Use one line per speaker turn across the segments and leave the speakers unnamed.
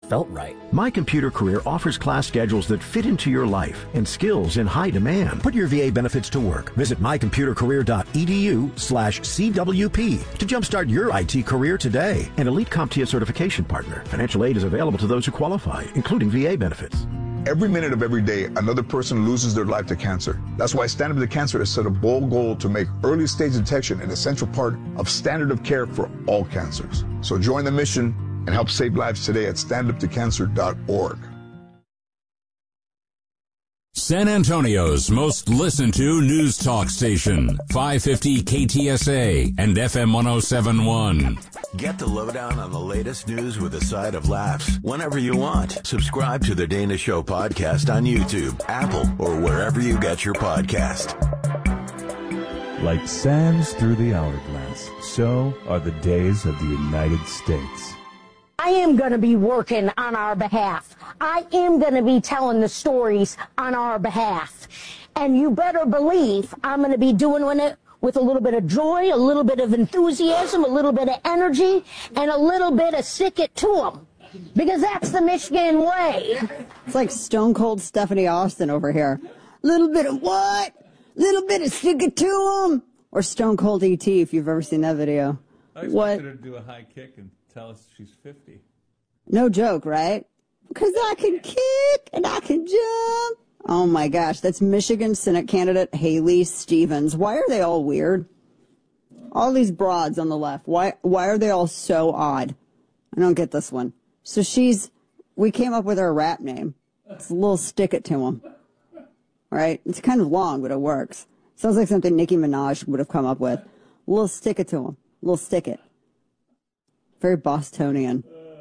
felt right.
My Computer Career offers class schedules that fit into your life and skills in high demand. Put your VA benefits to work. Visit mycomputercareer.edu/CWP to jumpstart your IT career today. An elite CompTIA certification partner. Financial aid is available to those who qualify, including VA benefits.
Every minute of every day, another person loses their life to cancer. That's why Stand Up to Cancer has set a bold goal to make early stage detection an essential part of standard of care for all cancers. So join the mission and help save lives today at standuptocancer.org.
San Antonio's most listened to news talk station, 550 KTSA and FM 1071.
Get the lowdown on the latest news with a side of laughs whenever you want. Subscribe to the Dana Show podcast on YouTube, Apple, or wherever you get your podcast.
Like sands through the hourglass, so are the days of the United States.
I am going to be working on our behalf. I am going to be telling the stories on our behalf. And you better believe I'm going to be doing it with a little bit of joy, a little bit of enthusiasm, a little bit of energy, and a little bit of stick it to them. Because that's the Michigan way.
It's like Stone Cold Stephanie Austin over here. Little bit of what? Little bit of stick it to them. Or Stone Cold E.T. if you've ever seen that video.
I expected her to do a high kick and tell us she's 50.
No joke, right? Because I can kick and I can jump. Oh, my gosh. That's Michigan Senate candidate Haley Stevens. Why are they all weird? All these broads on the left. Why are they all so odd? I don't get this one. So we came up with our rap name. It's a little stick it to 'em. Right? It's kind of long, but it works. Sounds like something Nicki Minaj would have come up with. A little stick it to 'em. A little stick it. Very Bostonian.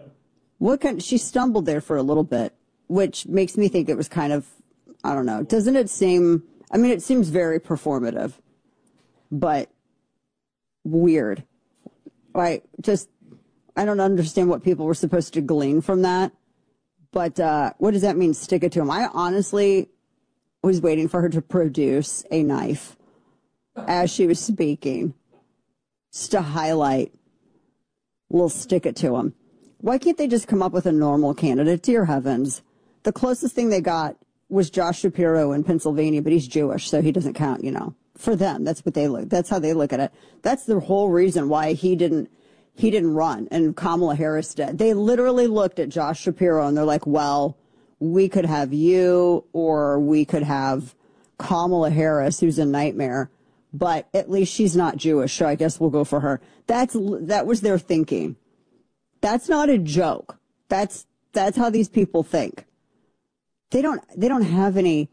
She stumbled there for a little bit, which makes me think it was kind of, I don't know. Doesn't it seem, it seems very performative, but weird. I don't understand what people were supposed to glean from that. But what does that mean, stick it to him? I honestly was waiting for her to produce a knife as she was speaking, just to highlight, we'll stick it to him. Why can't they just come up with a normal candidate? Dear heavens. The closest thing they got was Josh Shapiro in Pennsylvania, but he's Jewish, so he doesn't count, For them, that's how they look at it. That's the whole reason why he didn't run and Kamala Harris did. They literally looked at Josh Shapiro and they're like, well, we could have you or we could have Kamala Harris, who's a nightmare, but at least she's not Jewish, so I guess we'll go for her. That was their thinking. That's not a joke. That's how these people think. They don't have any.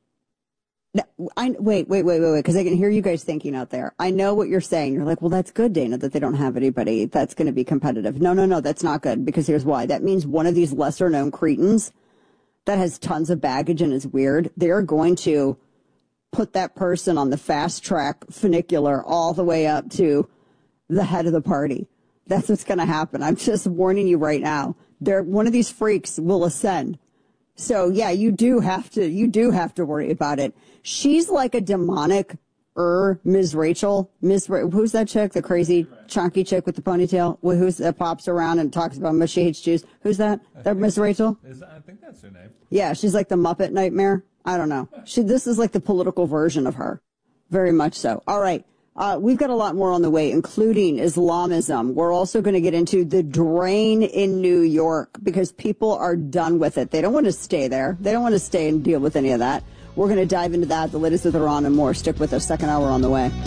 Wait, because I can hear you guys thinking out there. I know what you're saying. You're like, well, that's good, Dana, that they don't have anybody that's going to be competitive. No, that's not good, because here's why. That means one of these lesser-known cretins that has tons of baggage and is weird, they're going to put that person on the fast-track funicular all the way up to the head of the party. That's what's going to happen. I'm just warning you right now. One of these freaks will ascend. So, yeah, you do have to worry about it. She's like a demonic Ms. Rachel. Who's that chick? The crazy chunky chick with the ponytail? That pops around and talks about she hates Jews. Who's that? That Ms. Rachel?
I think that's her name.
Yeah, she's like the Muppet Nightmare. I don't know. This is like the political version of her. Very much so. All right. We've got a lot more on the way, including Islamism. We're also going to get into the drain in New York because people are done with it. They don't want to stay there. They don't want to stay and deal with any of that. We're going to dive into that, the latest with Iran and more. Stick with us. Second hour on the way.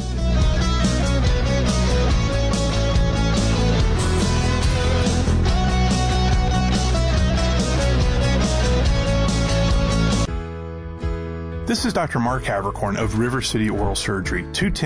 This is Dr. Mark Havercorn of River City Oral Surgery,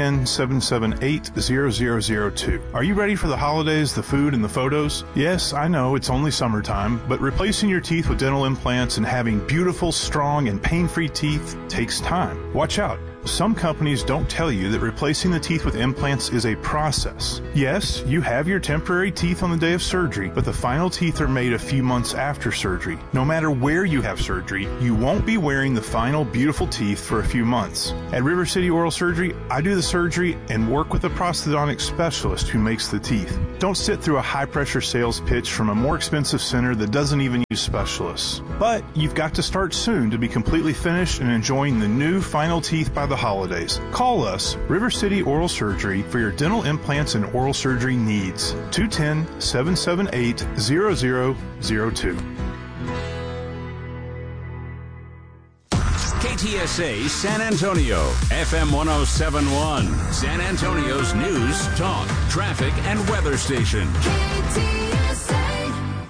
210-778-0002. Are you ready for the holidays, the food, and the photos? Yes, I know it's only summertime, but replacing your teeth with dental implants and having beautiful, strong, and pain-free teeth takes time. Watch out. Some companies don't tell you that replacing the teeth with implants is a process. Yes, you have your temporary teeth on the day of surgery, but the final teeth are made a few months after surgery. No matter where you have surgery, you won't be wearing the final beautiful teeth for a few months. At River City Oral Surgery, I do the surgery and work with a prosthodontic specialist who makes the teeth. Don't sit through a high-pressure sales pitch from a more expensive center that doesn't even use specialists. But you've got to start soon to be completely finished and enjoying the new final teeth by the holidays. Call us, River City Oral Surgery, for your dental implants and oral surgery needs. 210-778-0002.
KTSA San Antonio, FM 1071, San Antonio's news, talk, traffic, and weather station.
KTSA.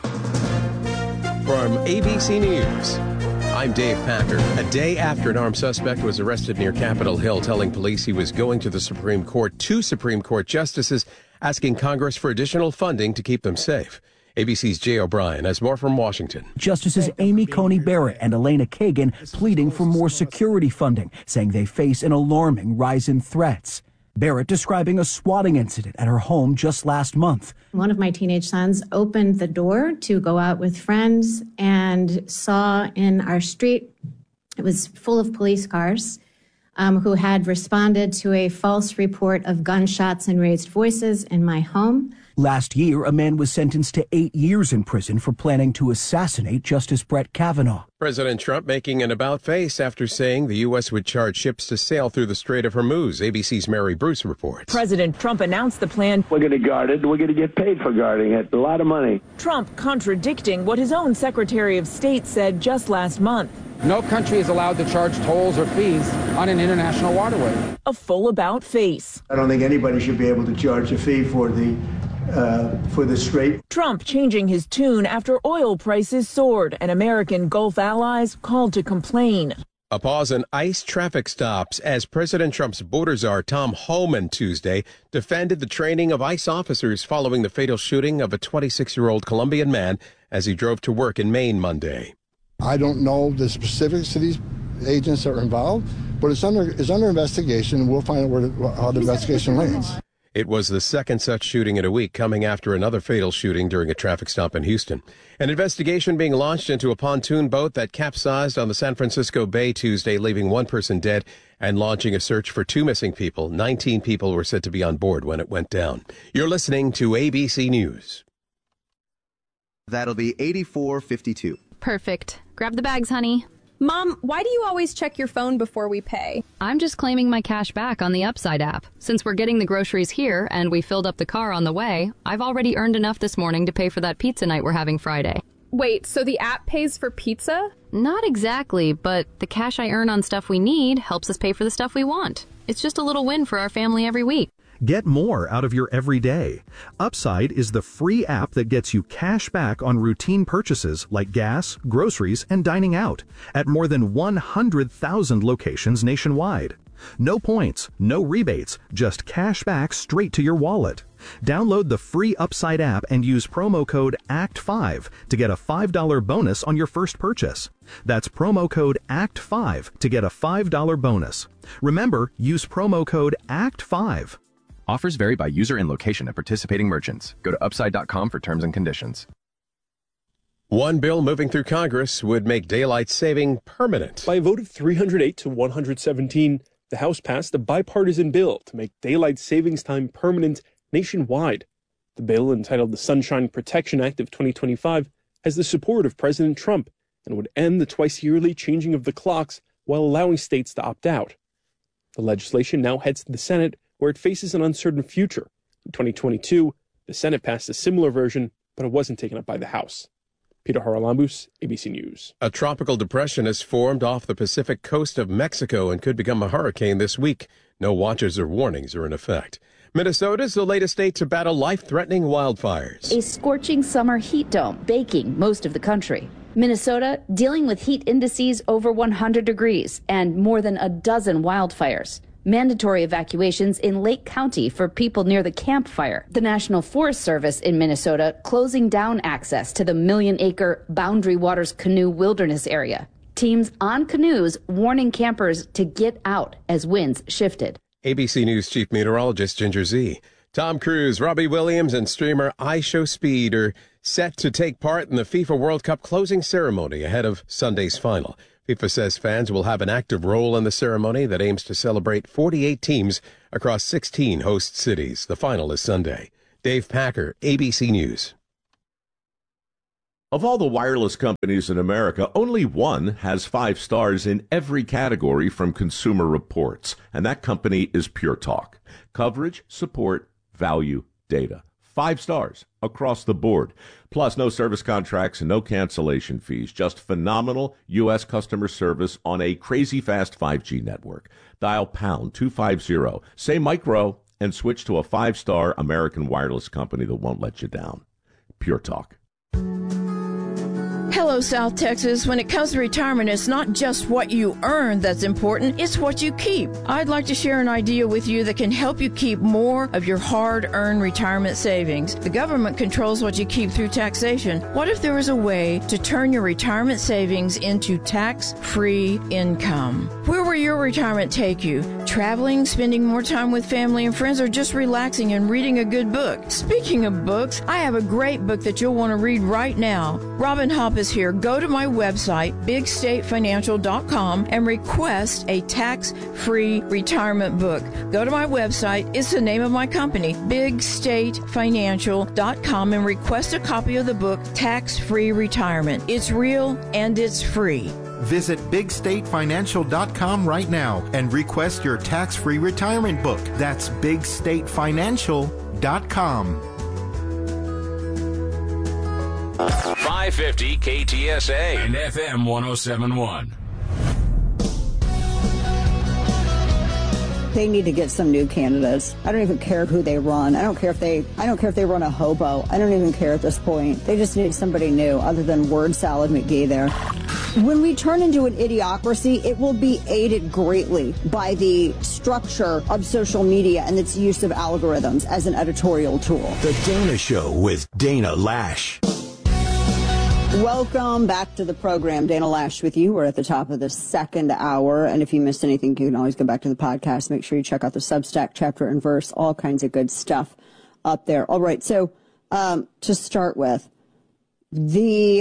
From ABC News, I'm Dave Packer. A day after an armed suspect was arrested near Capitol Hill, telling police he was going to the Supreme Court, two Supreme Court justices asking Congress for additional funding to keep them safe. ABC's Jay O'Brien has more from Washington.
Justices Amy Coney Barrett and Elena Kagan pleading for more security funding, saying they face an alarming rise in threats. Barrett describing a swatting incident at her home just last month.
One of my teenage sons opened the door to go out with friends and saw in our street, it was full of police cars, who had responded to a false report of gunshots and raised voices in my home.
Last year, a man was sentenced to 8 years in prison for planning to assassinate Justice Brett Kavanaugh.
President Trump making an about-face after saying the U.S. would charge ships to sail through the Strait of Hormuz. ABC's Mary Bruce reports.
President Trump announced the plan.
We're going to guard it. We're going to get paid for guarding it. A lot of money.
Trump contradicting what his own Secretary of State said just last month.
No country is allowed to charge tolls or fees on an international waterway.
A full about-face.
I don't think anybody should be able to charge a fee for the strait.
Trump changing his tune after oil prices soared and American Gulf allies called to complain.
A pause in ICE traffic stops as President Trump's border czar Tom Homan Tuesday defended the training of ICE officers following the fatal shooting of a 26-year-old Colombian man as he drove to work in Maine Monday.
I don't know the specifics of these agents that are involved, but it's under investigation, and we'll find out how the investigation lands.
It was the second such shooting in a week, coming after another fatal shooting during a traffic stop in Houston. An investigation being launched into a pontoon boat that capsized on the San Francisco Bay Tuesday, leaving one person dead, and launching a search for two missing people. 19 people were said to be on board when it went down. You're listening to ABC News.
That'll be 84.52.
Perfect. Grab the bags, honey.
Mom, why do you always check your phone before we pay?
I'm just claiming my cash back on the Upside app. Since we're getting the groceries here and we filled up the car on the way, I've already earned enough this morning to pay for that pizza night we're having Friday.
Wait, so the app pays for pizza?
Not exactly, but the cash I earn on stuff we need helps us pay for the stuff we want. It's just a little win for our family every week.
Get more out of your everyday. Upside is the free app that gets you cash back on routine purchases like gas, groceries, and dining out at more than 100,000 locations nationwide. No points, no rebates, just cash back straight to your wallet. Download the free Upside app and use promo code ACT5 to get a $5 bonus on your first purchase. That's promo code ACT5 to get a $5 bonus. Remember, use promo code ACT5.
Offers vary by user and location at participating merchants. Go to upside.com for terms and conditions.
One bill moving through Congress would make daylight saving permanent.
By a vote of 308 to 117, the House passed a bipartisan bill to make daylight savings time permanent nationwide. The bill, entitled the Sunshine Protection Act of 2025, has the support of President Trump and would end the twice-yearly changing of the clocks while allowing states to opt out. The legislation now heads to the Senate, where it faces an uncertain future. In 2022, the Senate passed a similar version, but it wasn't taken up by the House. Peter Haralambous, ABC News.
A tropical depression has formed off the Pacific coast of Mexico and could become a hurricane this week. No watches or warnings are in effect. Minnesota is the latest state to battle life-threatening wildfires.
A scorching summer heat dome baking most of the country. Minnesota dealing with heat indices over 100 degrees and more than a dozen wildfires. Mandatory evacuations in Lake County for people near the Camp Fire. The National Forest Service in Minnesota closing down access to the million-acre Boundary Waters Canoe Wilderness area. Teams on canoes warning campers to get out as winds shifted.
ABC News Chief Meteorologist Ginger Z. Tom Cruise, Robbie Williams, and streamer iShowSpeed are set to take part in the FIFA World Cup closing ceremony ahead of Sunday's final. FIFA says fans will have an active role in the ceremony that aims to celebrate 48 teams across 16 host cities. The final is Sunday. Dave Packer, ABC News.
Of all the wireless companies in America, only one has 5 stars in every category from Consumer Reports, and that company is Pure Talk. Coverage, support, value, data. 5 stars across the board. Plus, no service contracts and no cancellation fees. Just phenomenal U.S. customer service on a crazy fast 5G network. Dial pound 250, say micro, and switch to a 5-star American wireless company that won't let you down. Pure Talk.
Hello, South Texas. When it comes to retirement, it's not just what you earn that's important, it's what you keep. I'd like to share an idea with you that can help you keep more of your hard-earned retirement savings. The government controls what you keep through taxation. What if there was a way to turn your retirement savings into tax-free income? Where will your retirement take you? Traveling, spending more time with family and friends, or just relaxing and reading a good book? Speaking of books, I have a great book that you'll want to read right now. Robin Hopp is here. Go to my website, bigstatefinancial.com, and request a tax-free retirement book. Go to my website. It's the name of my company, bigstatefinancial.com, and request a copy of the book, Tax-Free Retirement. It's real and it's free.
Visit bigstatefinancial.com right now and request your tax-free retirement book. That's bigstatefinancial.com.
550 KTSA and FM 1071.
They need to get some new candidates. I don't even care who they run. I don't care if they run a hobo. I don't even care at this point. They just need somebody new other than Word Salad McGee there. When we turn into an idiocracy, it will be aided greatly by the structure of social media and its use of algorithms as an editorial tool.
The Dana Show with Dana Lash.
Welcome back to the program. Dana Lash with you. We're at the top of the second hour. And if you missed anything, you can always go back to the podcast. Make sure you check out the Substack, chapter and verse, all kinds of good stuff up there. All right. So to start with, we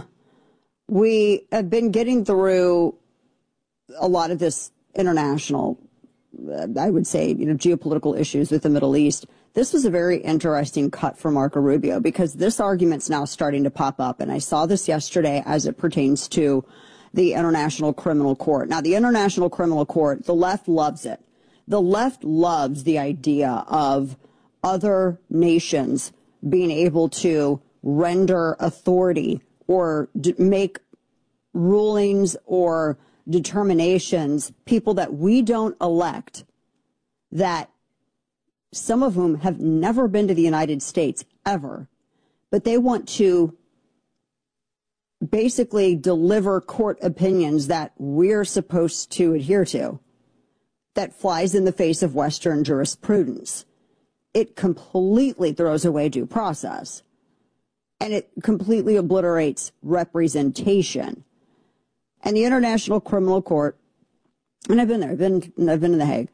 have been getting through a lot of this international, I would say, geopolitical issues with the Middle East. This was a very interesting cut for Marco Rubio because this argument's now starting to pop up. And I saw this yesterday as it pertains to the International Criminal Court. Now, the International Criminal Court, the left loves it. The left loves the idea of other nations being able to render authority or make rulings or determinations, people that we don't elect, that some of whom have never been to the United States ever, but they want to basically deliver court opinions that we're supposed to adhere to. That flies in the face of Western jurisprudence. It completely throws away due process. And it completely obliterates representation. And the International Criminal Court, and I've been there, I've been in The Hague,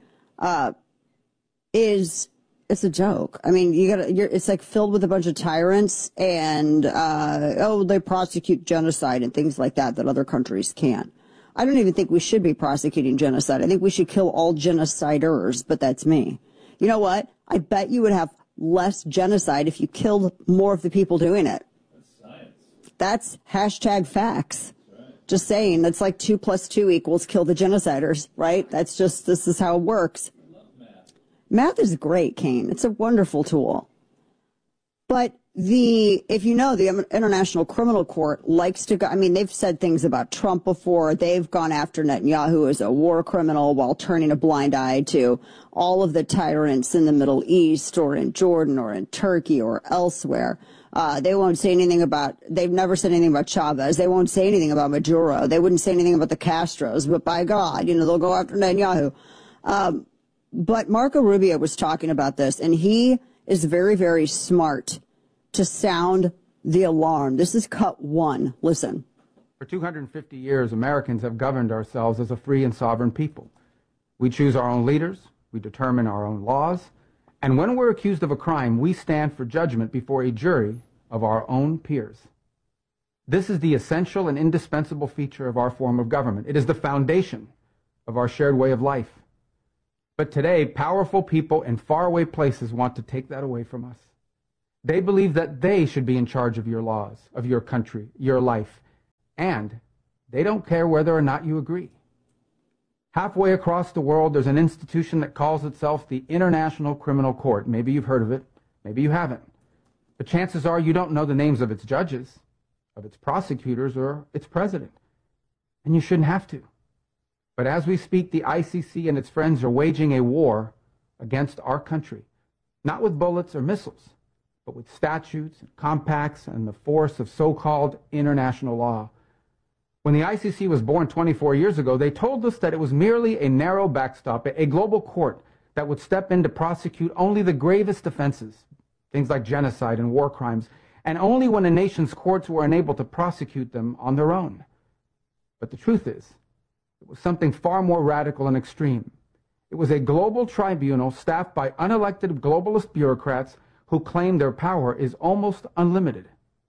it's a joke. I mean, it's like filled with a bunch of tyrants and, they prosecute genocide and things like that other countries can't. I don't even think we should be prosecuting genocide. I think we should kill all genociders, but that's me. You know what? I bet you would have less genocide if you killed more of the people doing it. That's science. That's hashtag facts. Right. Just saying, that's like 2 + 2 = kill the genociders, right? This is how it works. Math is great, Kane. It's a wonderful tool. But if you know, the International Criminal Court likes to go, I mean, they've said things about Trump before. They've gone after Netanyahu as a war criminal while turning a blind eye to all of the tyrants in the Middle East or in Jordan or in Turkey or elsewhere. They won't say anything they've never said anything about Chavez. They won't say anything about Maduro. They wouldn't say anything about the Castros. But by God, they'll go after Netanyahu. But Marco Rubio was talking about this, and he is very, very smart to sound the alarm. This is cut 1. Listen.
For 250 years, Americans have governed ourselves as a free and sovereign people. We choose our own leaders, we determine our own laws, and when we're accused of a crime, we stand for judgment before a jury of our own peers. This is the essential and indispensable feature of our form of government. It is the foundation of our shared way of life. But today, powerful people in faraway places want to take that away from us. They believe that they should be in charge of your laws, of your country, your life, and they don't care whether or not you agree. Halfway across the world, there's an institution that calls itself the International Criminal Court. Maybe you've heard of it, maybe you haven't. But chances are you don't know the names of its judges, of its prosecutors, or its president. And you shouldn't have to. But as we speak, the ICC and its friends are waging a war against our country, not with bullets or missiles, but with statutes and compacts and the force of so-called international law. When the ICC was born 24 years ago, they told us that it was merely a narrow backstop, a global court that would step in to prosecute only the gravest offenses, things like genocide and war crimes, and only when a nation's courts were unable to prosecute them on their own. But the truth is, it was something far more radical and extreme. It was a global tribunal staffed by unelected globalist bureaucrats who claim their power is almost unlimited.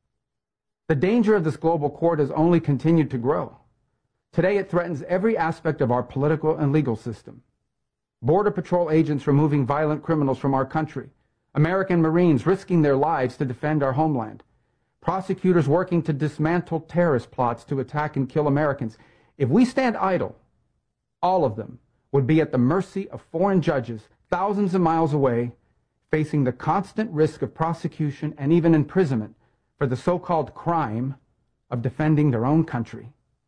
The danger of this global court has only continued to grow. Today it threatens every aspect of our political and legal system. Border Patrol agents removing violent criminals from our country. American Marines risking their lives to defend our homeland. Prosecutors working to dismantle terrorist plots to attack and kill Americans. If we stand idle, all of them would be at the mercy of foreign judges thousands of miles away, facing the constant risk of prosecution and even imprisonment for the so-called crime of defending their own country.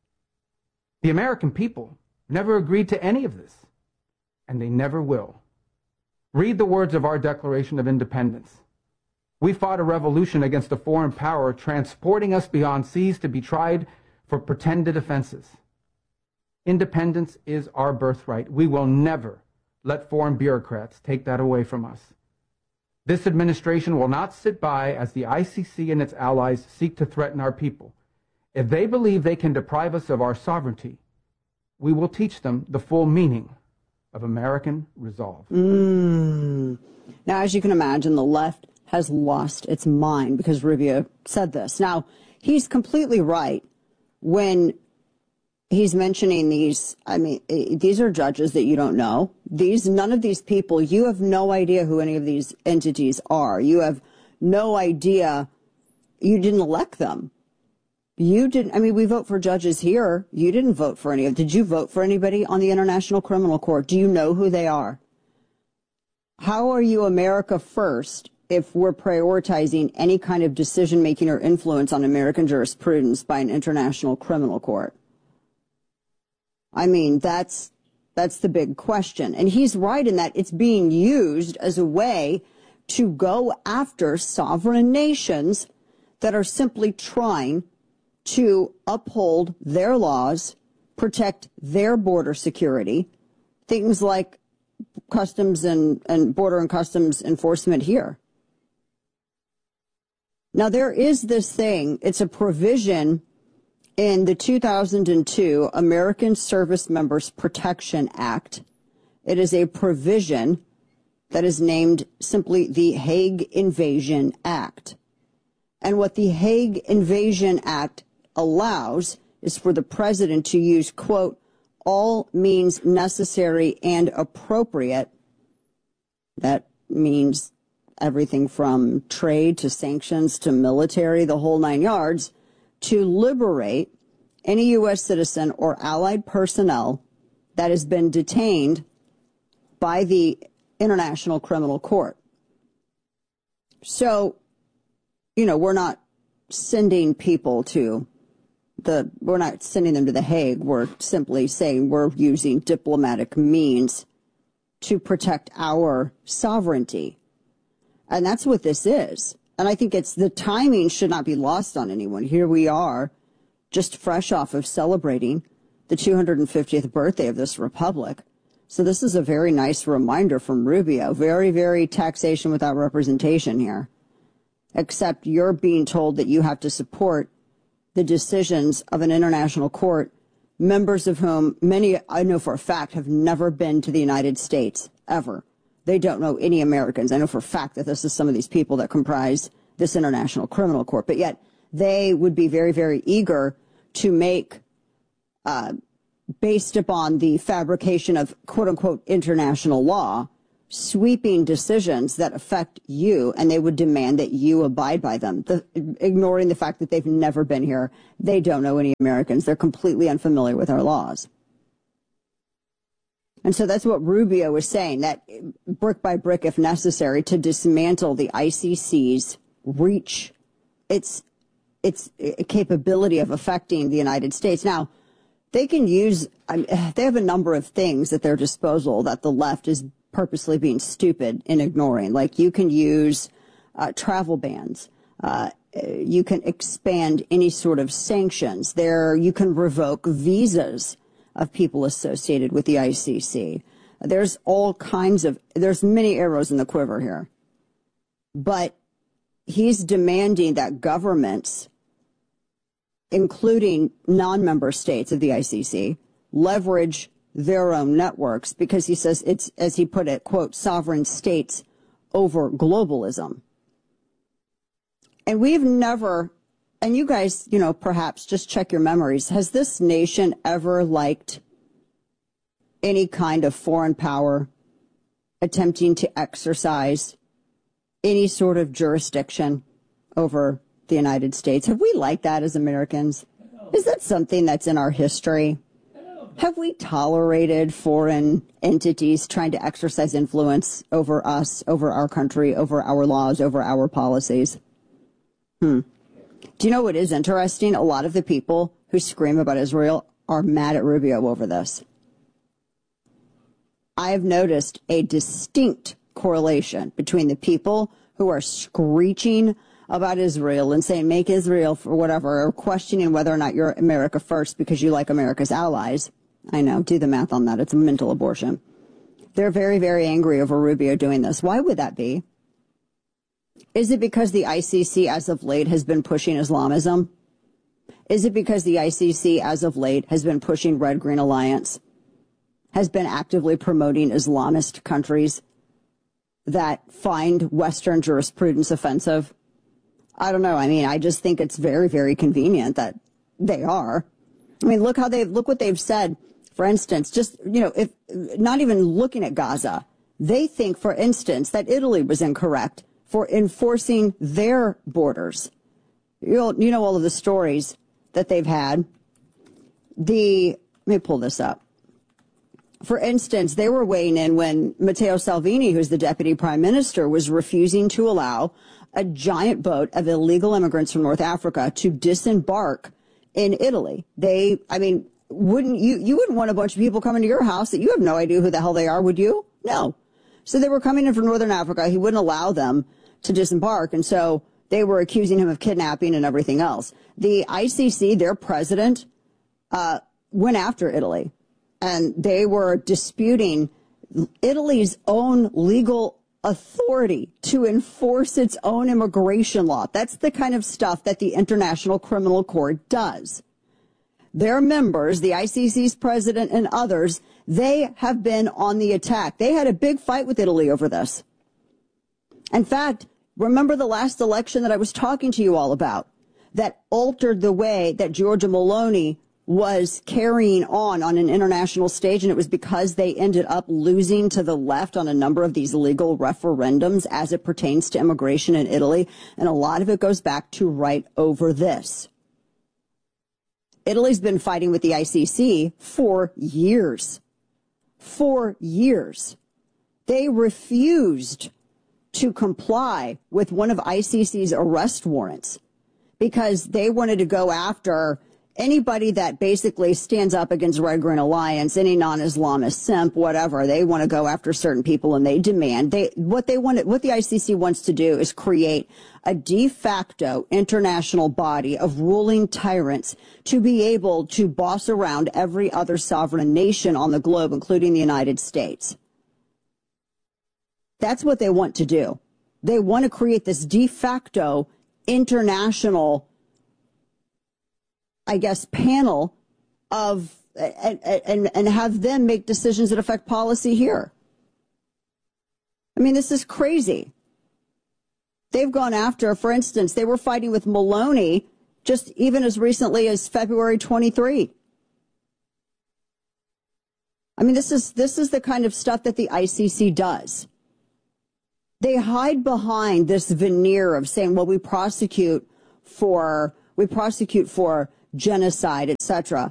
The American people never agreed to any of this, and they never will. Read the words of our Declaration of Independence. We fought a revolution against a foreign power transporting us beyond seas to be tried for pretended offenses. Independence is our birthright. We will never let foreign bureaucrats take that away from us. This administration will not sit by as the ICC and its allies seek to threaten our people. If they believe they can deprive us of our sovereignty, we will teach them the full meaning of American resolve.
Now, as you can imagine, the left has lost its mind because Rubio said this. Now, he's completely right when he's mentioning these. I mean, these are judges that you don't know. None of these people, you have no idea who any of these entities are. You have no idea. You didn't elect them. You didn't. I mean, we vote for judges here. You didn't vote for any of. Did you vote for anybody on the International Criminal Court? Do you know who they are? How are you America first if we're prioritizing any kind of decision making or influence on American jurisprudence by an International Criminal Court? I mean, that's the big question. And he's right in that it's being used as a way to go after sovereign nations that are simply trying to uphold their laws, protect their border security, things like customs and border and customs enforcement here. Now, there is this thing, it's a provision in the 2002 American Service Members Protection Act. It is a provision that is named simply the Hague Invasion Act. And what the Hague Invasion Act allows is for the president to use, quote, all means necessary and appropriate. That means everything from trade to sanctions to military, the whole nine yards, to liberate any U.S. citizen or allied personnel that has been detained by the International Criminal Court. So, you know, we're not sending people to we're not sending them to The Hague. We're simply saying we're using diplomatic means to protect our sovereignty. And that's what this is. And I think the timing should not be lost on anyone. Here we are, just fresh off of celebrating the 250th birthday of this republic. So this is a very nice reminder from Rubio. Very, very taxation without representation here. Except you're being told that you have to support the decisions of an international court, members of whom many, I know for a fact, have never been to the United States ever. They don't know any Americans. I know for a fact that this is some of these people that comprise this International Criminal Court, but yet they would be very, very eager to make, based upon the fabrication of quote-unquote international law, sweeping decisions that affect you, and they would demand that you abide by them, ignoring the fact that they've never been here. They don't know any Americans. They're completely unfamiliar with our laws. And so that's what Rubio was saying, that brick by brick, if necessary, to dismantle the ICC's reach, its capability of affecting the United States. Now, they can use, they have a number of things at their disposal that the left is purposely being stupid in ignoring. Like, you can use travel bans. You can expand any sort of sanctions. You can revoke visas of people associated with the ICC. There's all kinds of, there's many arrows in the quiver here. But he's demanding that governments, including non-member states of the ICC, leverage their own networks, because he says it's, as he put it, quote, sovereign states over globalism. And we've never, and you guys, you know, perhaps just check your memories, has this nation ever liked any kind of foreign power attempting to exercise any sort of jurisdiction over the United States? Have we liked that as Americans? Is that something that's in our history? Have we tolerated foreign entities trying to exercise influence over us, over our country, over our laws, over our policies? Do you know what is interesting? A lot of the people who scream about Israel are mad at Rubio over this. I have noticed a distinct correlation between the people who are screeching about Israel and saying, make Israel for whatever, or questioning whether or not you're America first because you like America's allies. I know, do the math on that. It's a mental abortion. They're very, very angry over Rubio doing this. Why would that be? Is it because the ICC as of late has been pushing Islamism? Is it because the ICC as of late has been pushing Red-Green Alliance, has been actively promoting Islamist countries that find Western jurisprudence offensive? I don't know. I mean, I just think it's very, very convenient that they are. I mean, look what they've said. For instance, just, you know, if not even looking at Gaza, they think, for instance, that Italy was incorrect for enforcing their borders. You know all of the stories that they've had. Let me pull this up. For instance, they were weighing in when Matteo Salvini, who's the deputy prime minister, was refusing to allow a giant boat of illegal immigrants from North Africa to disembark in Italy. You wouldn't want a bunch of people coming to your house that you have no idea who the hell they are, would you? No. So they were coming in from Northern Africa. He wouldn't allow them to disembark. And so they were accusing him of kidnapping and everything else. The ICC, their president, went after Italy, and they were disputing Italy's own legal authority to enforce its own immigration law. That's the kind of stuff that the International Criminal Court does. Their members, the ICC's president and others, they have been on the attack. They had a big fight with Italy over this. In fact, remember the last election that I was talking to you all about that altered the way that Giorgia Meloni was carrying on an international stage, and it was because they ended up losing to the left on a number of these legal referendums as it pertains to immigration in Italy, and a lot of it goes back to right over this. Italy's been fighting with the ICC for years. 4 years. They refused to comply with one of ICC's arrest warrants because they wanted to go after anybody that basically stands up against Red-Green Alliance, any non-Islamist simp, whatever. They want to go after certain people, and they demand what the ICC wants to do is create a de facto international body of ruling tyrants to be able to boss around every other sovereign nation on the globe, including the United States. That's what they want to do. They want to create this de facto international I guess, panel of and have them make decisions that affect policy here. I mean, this is crazy. They've gone after, for instance, they were fighting with Maloney just even as recently as February 23. I mean, this is the kind of stuff that the ICC does. They hide behind this veneer of saying, well, we prosecute for genocide, etc.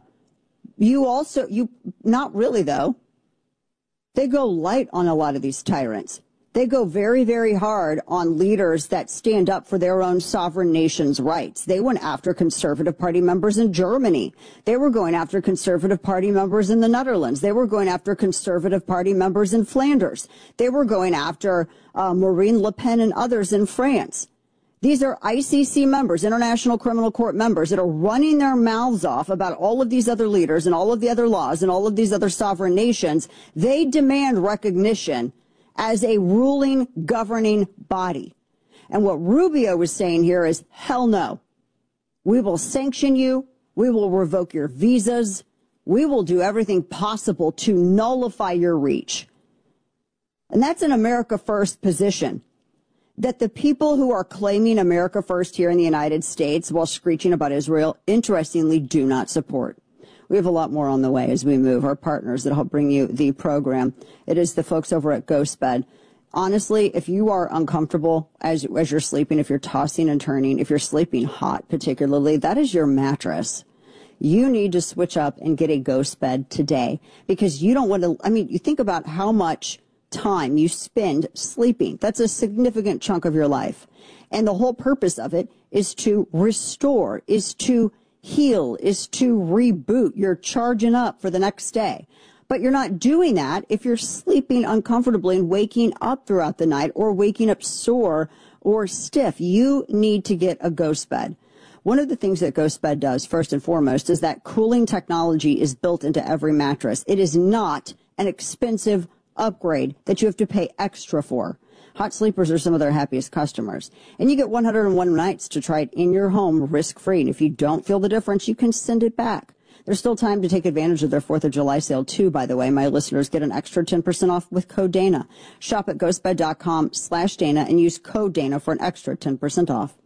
Not really, though. They go light on a lot of these tyrants. They go very, very hard on leaders that stand up for their own sovereign nation's rights. They went after Conservative Party members in Germany. They were going after Conservative Party members in the Netherlands. They were going after Conservative Party members in Flanders. They were going after Marine Le Pen and others in France. These are ICC members, International Criminal Court members, that are running their mouths off about all of these other leaders and all of the other laws and all of these other sovereign nations. They demand recognition as a ruling, governing body. And what Rubio is saying here is, hell no. We will sanction you. We will revoke your visas. We will do everything possible to nullify your reach. And that's an America First position that the people who are claiming America First here in the United States while screeching about Israel, interestingly, do not support. We have a lot more on the way as we move. Our partners that help bring you the program. It is the folks over at GhostBed. Honestly, if you are uncomfortable as you're sleeping, if you're tossing and turning, if you're sleeping hot particularly, that is your mattress. You need to switch up and get a GhostBed today because you don't want to, you think about how much time you spend sleeping. That's a significant chunk of your life. And the whole purpose of it is to restore, is to heal, is to reboot. You're charging up for the next day. But you're not doing that if you're sleeping uncomfortably and waking up throughout the night or waking up sore or stiff. You need to get a GhostBed. One of the things that GhostBed does, first and foremost, is that cooling technology is built into every mattress. It is not an expensive upgrade that you have to pay extra for. Hot sleepers are some of their happiest customers. And you get 101 nights to try it in your home risk-free. And if you don't feel the difference, you can send it back. There's still time to take advantage of their 4th of July sale, too, by the way. My listeners get an extra 10% off with code Dana. Shop at ghostbed.com/Dana and use code Dana for an extra 10% off.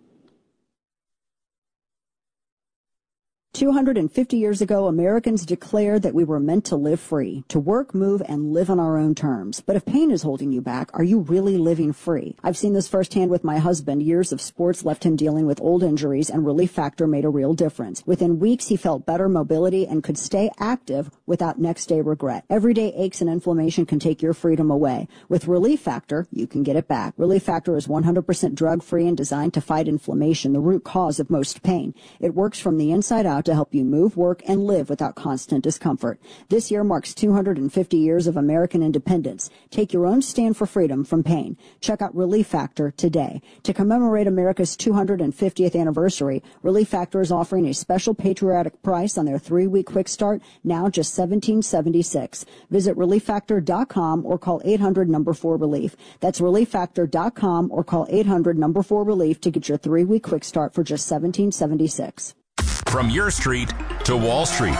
250 years ago, Americans declared that we were meant to live free, to work, move, and live on our own terms. But if pain is holding you back, are you really living free? I've seen this firsthand with my husband. Years of sports left him dealing with old injuries, and Relief Factor made a real difference. Within weeks, he felt better mobility and could stay active without next-day regret. Everyday aches and inflammation can take your freedom away. With Relief Factor, you can get it back. Relief Factor is 100% drug-free and designed to fight inflammation, the root cause of most pain. It works from the inside out to help you move, work, and live without constant discomfort. This year marks 250 years of American independence. Take your own stand for freedom from pain. Check out Relief Factor today. To commemorate America's 250th anniversary, Relief Factor is offering a special patriotic price on their 3-week quick start, now just $17.76. Visit ReliefFactor.com or call 800-4RELIEF. That's ReliefFactor.com or call 800-4RELIEF to get your 3-week quick start for just $17.76.
From your street to Wall Street.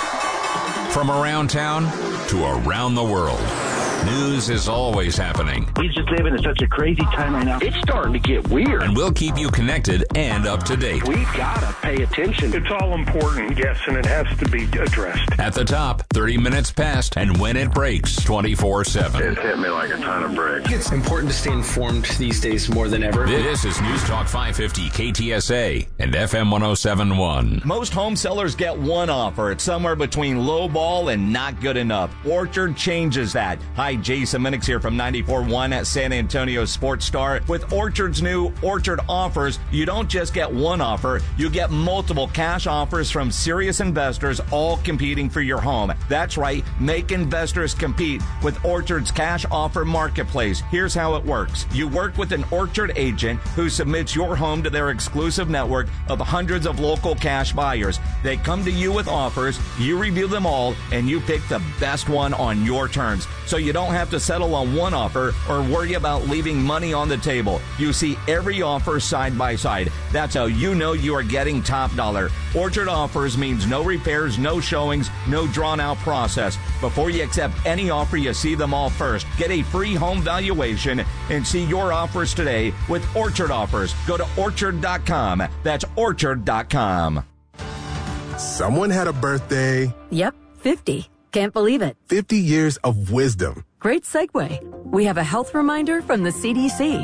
From around town to around the world. News is always happening.
He's just living in such a crazy time right now. It's starting to get weird.
And we'll keep you connected and up to date.
We gotta pay attention.
It's all important, yes, and it has to be addressed.
At the top, 30 minutes past, and when it breaks, 24/7.
It hit me like a ton of bricks.
It's important to stay informed these days more than ever.
This is News Talk 550 KTSA and FM 107.1.
Most home sellers get one offer. It's somewhere between low ball and not good enough. Orchard changes that. Hi, Jason Minix here from 94.1 at San Antonio Sports Star. With Orchard's new Orchard offers, you don't just get one offer, you get multiple cash offers from serious investors, all competing for your home. That's right, make investors compete with Orchard's cash offer marketplace. Here's how it works. You work with an Orchard agent who submits your home to their exclusive network of hundreds of local cash buyers. They come to you with offers, you review them all, and you pick the best one on your terms. So you don't don't have to settle on one offer or worry about leaving money on the table. You see every offer side by side. That's how you know you are getting top dollar. Orchard Offers means no repairs, no showings, no drawn-out process. Before you accept any offer, you see them all first. Get a free home valuation and see your offers today with Orchard Offers. Go to Orchard.com. That's Orchard.com.
Someone had a birthday.
Yep, 50. Can't believe it.
50 years of wisdom.
Great segue. We have a health reminder from the CDC.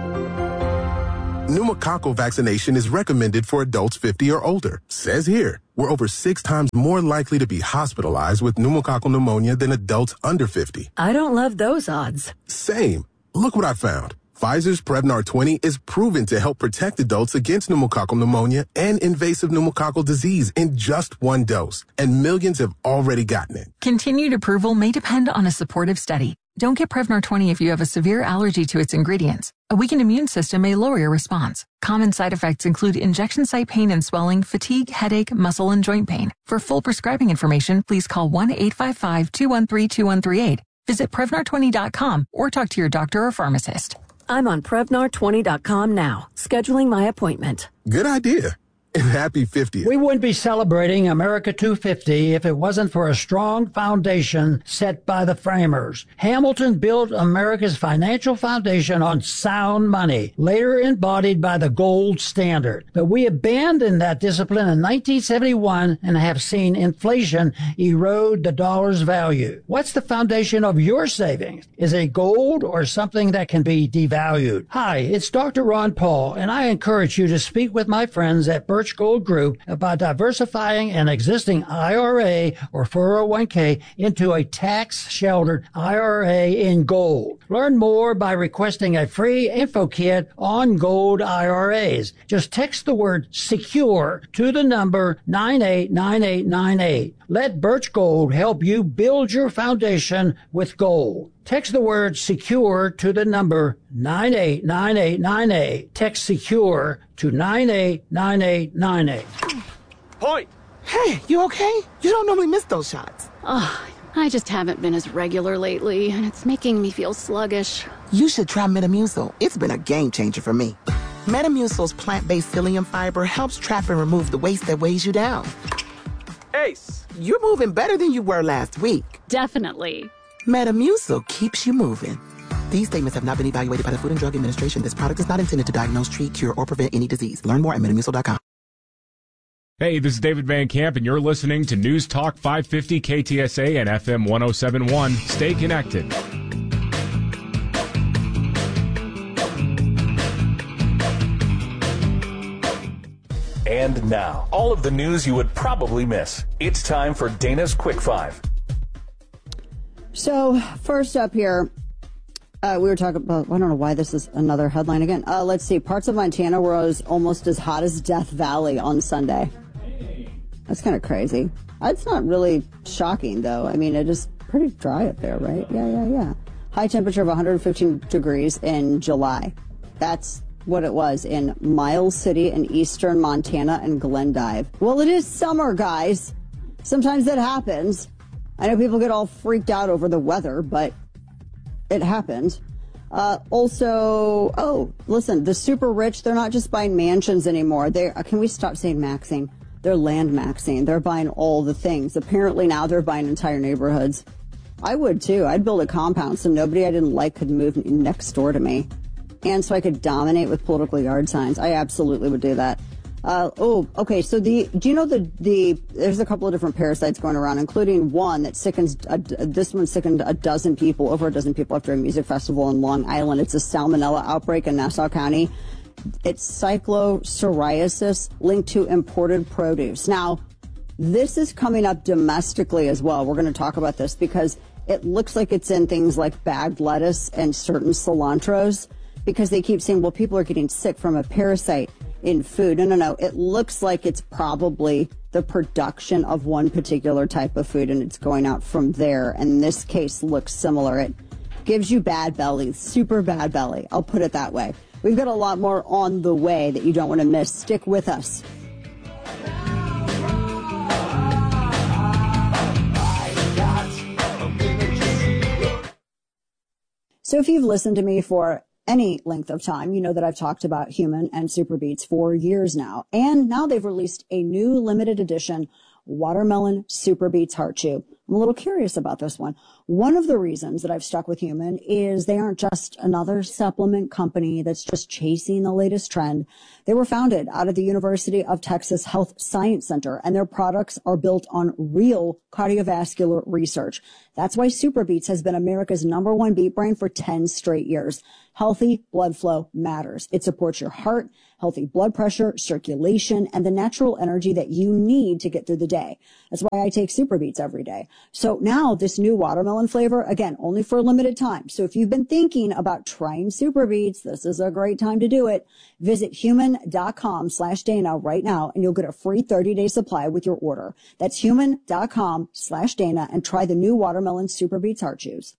Pneumococcal vaccination is recommended for adults 50 or older. Says here, we're over 6 times more likely to be hospitalized with pneumococcal pneumonia than adults under 50.
I don't love those odds.
Same. Look what I found. Pfizer's Prevnar 20 is proven to help protect adults against pneumococcal pneumonia and invasive pneumococcal disease in just 1 dose, and millions have already gotten it.
Continued approval may depend on a supportive study. Don't get Prevnar 20 if you have a severe allergy to its ingredients. A weakened immune system may lower your response. Common side effects include injection site pain and swelling, fatigue, headache, muscle, and joint pain. For full prescribing information, please call 1-855-213-2138. Visit Prevnar20.com or talk to your doctor or pharmacist.
I'm on Prevnar20.com now, scheduling my appointment.
Good idea. And happy 50th.
We wouldn't be celebrating America 250 if it wasn't for a strong foundation set by the framers. Hamilton built America's financial foundation on sound money, later embodied by the gold standard. But we abandoned that discipline in 1971 and have seen inflation erode the dollar's value. What's the foundation of your savings? Is it gold or something that can be devalued? Hi, it's Dr. Ron Paul, and I encourage you to speak with my friends at Birch Gold Group about diversifying an existing IRA or 401k into a tax-sheltered IRA in gold. Learn more by requesting a free info kit on gold IRAs. Just text the word SECURE to the number 989898. Let Birch Gold help you build your foundation with gold. Text the word SECURE to the number 989898. Text SECURE to 989898.
Point! Hey, you okay? You don't normally miss those shots.
Oh, I just haven't been as regular lately, and it's making me feel sluggish.
You should try Metamucil. It's been a game changer for me. Metamucil's plant-based psyllium fiber helps trap and remove the waste that weighs you down. Ace, you're moving better than you were last week.
Definitely.
Metamucil keeps you moving. These statements have not been evaluated by the Food and Drug Administration. This product is not intended to diagnose, treat, cure, or prevent any disease. Learn more at Metamucil.com.
Hey, this is David Van Camp, and you're listening to News Talk 550 KTSA and FM 1071. Stay connected.
And now, all of the news you would probably miss. It's time for Dana's Quick Five.
So, first up here, we were talking about, I don't know why this is another headline again. Let's see, parts of Montana were almost as hot as Death Valley on Sunday. That's kind of crazy. It's not really shocking, though. I mean, it is pretty dry up there, right? Yeah. High temperature of 115 degrees in July. That's what it was in Miles City in eastern Montana and Glendive. Well, it is summer, guys. Sometimes that happens. I know people get all freaked out over the weather, but it happens. Listen, the super rich, they're not just buying mansions anymore. Can we stop saying maxing? They're land maxing. They're buying all the things. Apparently now they're buying entire neighborhoods. I would too. I'd build a compound so nobody I didn't like could move next door to me. And so I could dominate with political yard signs. I absolutely would do that. Okay. So do you know there's a couple of different parasites going around, including one that this one sickened over a dozen people after a music festival in Long Island. It's a salmonella outbreak in Nassau County. It's cyclopsoriasis linked to imported produce. Now, this is coming up domestically as well. We're going to talk about this because it looks like it's in things like bagged lettuce and certain cilantros, because they keep saying, well, people are getting sick from a parasite in food. No. It looks like it's probably the production of one particular type of food, and it's going out from there. And this case looks similar. It gives you bad belly, super bad belly. I'll put it that way. We've got a lot more on the way that you don't want to miss. Stick with us. So if you've listened to me for any length of time, you know that I've talked about Human and Superbeets for years now. And now they've released a new limited edition Watermelon Superbeets Heart Chew. I'm a little curious about this one. One of the reasons that I've stuck with Human is they aren't just another supplement company that's just chasing the latest trend. They were founded out of the University of Texas Health Science Center, and their products are built on real cardiovascular research. That's why Superbeets has been America's #1 beet brand for 10 straight years. Healthy blood flow matters. It supports your heart, healthy blood pressure, circulation, and the natural energy that you need to get through the day. That's why I take Superbeets every day. So now this new watermelon flavor, again, only for a limited time. So if you've been thinking about trying Superbeets, this is a great time to do it. Visit human.com/Dana right now, and you'll get a free 30-day supply with your order. That's human.com/Dana, and try the new watermelon Superbeets Heart Chews.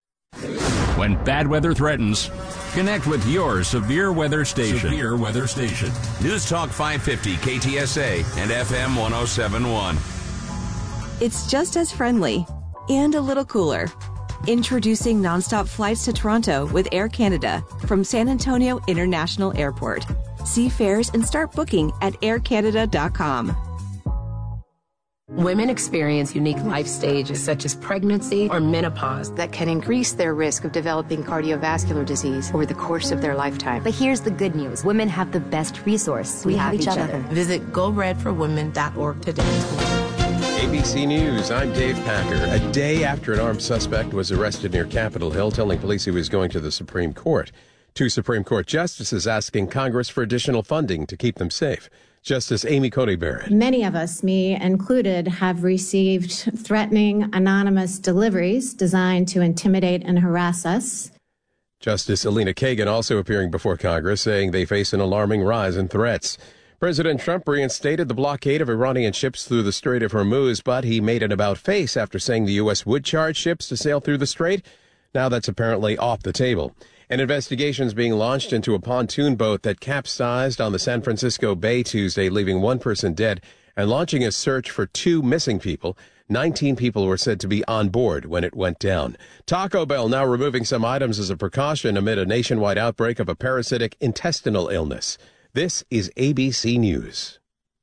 When bad weather threatens, connect with your severe weather station. Severe weather station. News Talk 550 KTSA and FM 1071.
It's just as friendly and a little cooler. Introducing nonstop flights to Toronto with Air Canada from San Antonio International Airport. See fares and start booking at aircanada.com.
Women experience unique life stages such as pregnancy or menopause that can increase their risk of developing cardiovascular disease over the course of their lifetime.
But here's the good news. Women have the best resource. We have each other.
Visit GoRedForWomen.org today.
ABC News, I'm Dave Packer. A day after an armed suspect was arrested near Capitol Hill, telling police he was going to the Supreme Court. 2 Supreme Court justices asking Congress for additional funding to keep them safe. Justice Amy Coney Barrett.
Many of us, me included, have received threatening anonymous deliveries designed to intimidate and harass us.
Justice Elena Kagan also appearing before Congress, saying they face an alarming rise in threats. President Trump reinstated the blockade of Iranian ships through the Strait of Hormuz, but he made an about-face after saying the U.S. would charge ships to sail through the strait. Now that's apparently off the table. An investigation is being launched into a pontoon boat that capsized on the San Francisco Bay Tuesday, leaving 1 person dead, and launching a search for 2 missing people. 19 people were said to be on board when it went down. Taco Bell now removing some items as a precaution amid a nationwide outbreak of a parasitic intestinal illness. This is ABC News.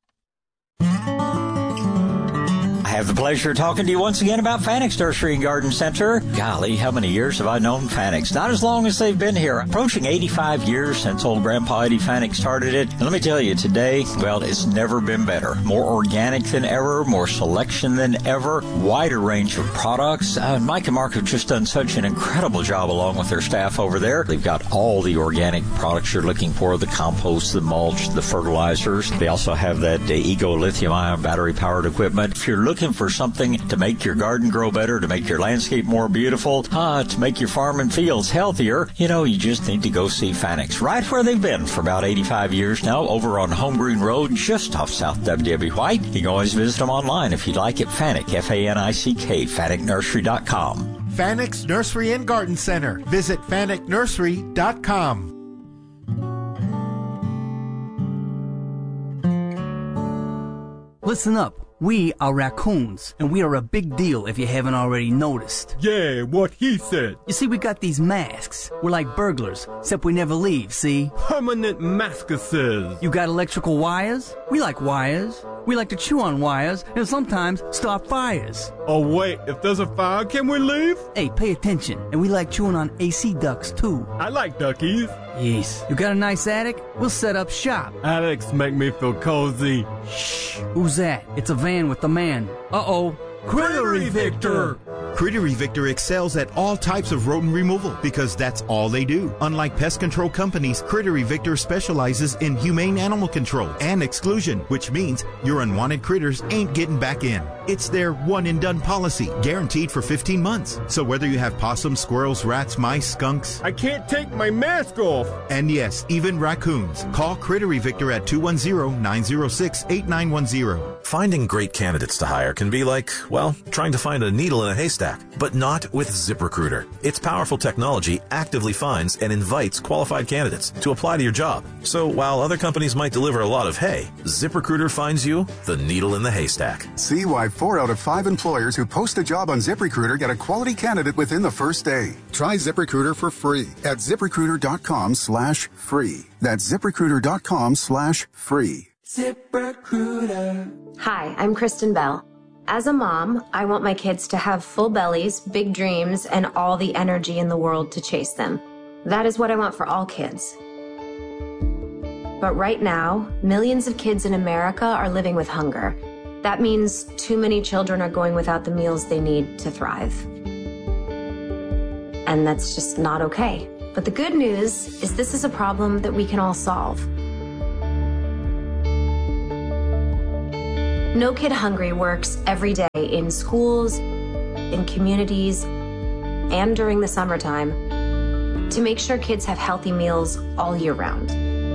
I have the pleasure of talking to you once again about Fanix Nursery and Garden Center. Golly, how many years have I known Fanix? Not as long as they've been here. Approaching 85 years since old Grandpa Eddie Fanix started it. And let me tell you, today, well, it's never been better. More organic than ever, more selection than ever, wider range of products. Mike and Mark have just done such an incredible job along with their staff over there. They've got all the organic products you're looking for, the compost, the mulch, the fertilizers. They also have that Ego lithium-ion battery-powered equipment. If you're looking for something to make your garden grow better, to make your landscape more beautiful, to make your farm and fields healthier, you know, you just need to go see Fanix. Right where they've been for about 85 years now, over on Home Green Road, just off South W.W. White. You can always visit them online if you'd like it. Fanick, F-A-N-I-C-K, FanickNursery.com.
Fanix Nursery and Garden Center. Visit FanickNursery.com.
Listen up. We are raccoons, and we are a big deal if you haven't already noticed.
Yeah, what he said.
You see, we got these masks. We're like burglars, except we never leave, see?
Permanent maskuses.
You got electrical wires? We like wires. We like to chew on wires and sometimes start fires.
Oh, wait, if there's a fire, can we leave?
Hey, pay attention. And we like chewing on AC ducts, too.
I like duckies.
Yes. You got a nice attic? We'll set up shop.
Attics make me feel cozy.
Shh. Who's that? It's a van with the man. Uh-oh.
Critter Evictor!
Critter Evictor excels at all types of rodent removal because that's all they do. Unlike pest control companies, Critter Evictor specializes in humane animal control and exclusion, which means your unwanted critters ain't getting back in. It's their one-and-done policy, guaranteed for 15 months. So whether you have possums, squirrels, rats, mice, skunks...
I can't take my mask off!
And yes, even raccoons. Call Critter Evictor at 210-906-8910.
Finding great candidates to hire can be like, well, trying to find a needle in a haystack, but not with ZipRecruiter. Its powerful technology actively finds and invites qualified candidates to apply to your job. So while other companies might deliver a lot of hay, ZipRecruiter finds you the needle in the haystack.
See why
4 out of 5 employers who post a job on ZipRecruiter get a quality candidate within the first day. Try ZipRecruiter for free at ZipRecruiter.com/free. That's ZipRecruiter.com/free.
ZipRecruiter. Hi, I'm Kristen Bell. As a mom, I want my kids to have full bellies, big dreams, and all the energy in the world to chase them. That is what I want for all kids. But right now, millions of kids in America are living with hunger. That means too many children are going without the meals they need to thrive. And that's just not okay. But the good news is this is a problem that we can all solve. No Kid Hungry works every day in schools, in communities, and during the summertime to make sure kids have healthy meals all year round.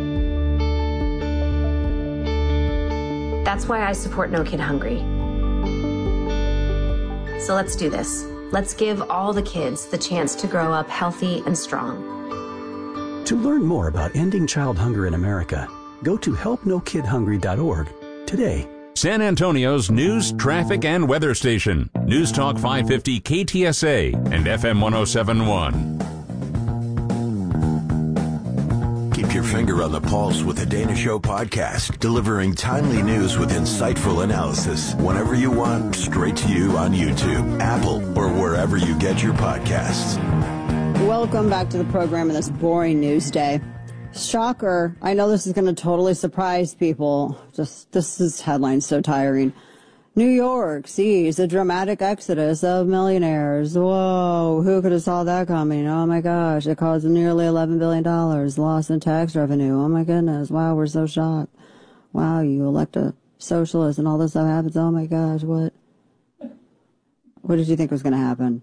That's why I support No Kid Hungry. So let's do this. Let's give all the kids the chance to grow up healthy and strong.
To learn more about ending child hunger in America, go to helpnokidhungry.org today.
San Antonio's news, traffic, and weather station. News Talk 550 KTSA and FM 107.1.
Keep your finger on the pulse with the Dana Show podcast, delivering timely news with insightful analysis whenever you want, straight to you on YouTube, Apple, or wherever you get your podcasts.
Welcome back to the program on this boring news day. Shocker. I know this is going to totally surprise people. This is headline so tiring. New York sees a dramatic exodus of millionaires. Whoa, who could have saw that coming? Oh my gosh, it caused nearly $11 billion loss in tax revenue. Oh my goodness, wow, we're so shocked. Wow, you elect a socialist and all this stuff happens. Oh my gosh, what did you think was going to happen?